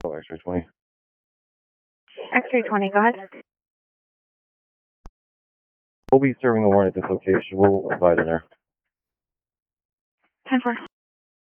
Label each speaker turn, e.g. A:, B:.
A: Oh, X-ray 20.
B: X-ray 20, go ahead.
A: We'll be serving the warrant at this location. We'll advise in there.
B: 10-4.